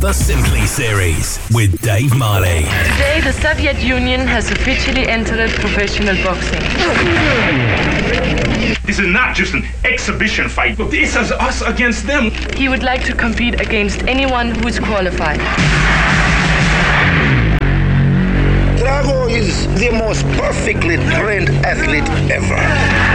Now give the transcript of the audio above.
The Simply Series with Dave Marley. Today, the Soviet Union has officially entered professional boxing. This is not just an exhibition fight. Look, this is us against them. He would like to compete against anyone who is qualified. Drago is the most perfectly trained athlete ever.